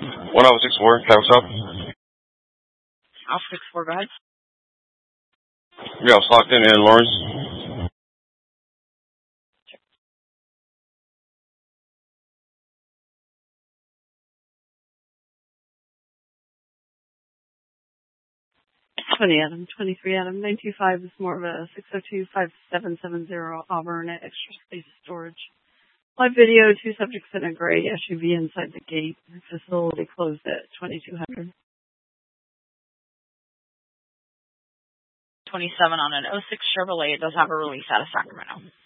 1064, okay, what's up? Alpha 64, go ahead. Yeah, Stockton and Lawrence. Adam, 23 Adam, 925 is more of a 602-5770 Auburn at Extra Space Storage. Live video, 2 subjects in a gray SUV inside the gate. Facility closed at 2200. 27 on an '06 Chevrolet. It does have a release out of Sacramento.